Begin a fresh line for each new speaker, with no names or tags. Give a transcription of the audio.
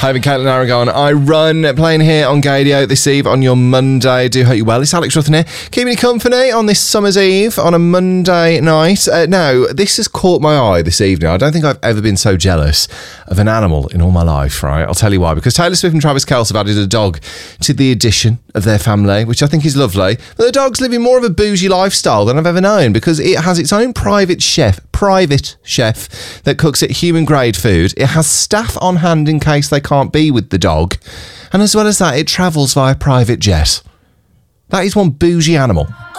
Hi, I'm Caitlin Aragon. I run playing here on Gadio this eve on your Monday. Do hope you well. It's Alex Ruthen here, keeping you company on this summer's eve on a Monday night. Now, this has caught my eye this evening. I don't think I've ever been so jealous of an animal in all my life, right? I'll tell you why. Because Taylor Swift and Travis Kelce have added a dog to the addition of their family, which I think is lovely. But the dog's living more of a bougie lifestyle than I've ever known because it has its own private chef that cooks it human-grade food. It has staff on hand in case they can't be with the dog. And as well as that, it travels via private jet. That is one bougie animal.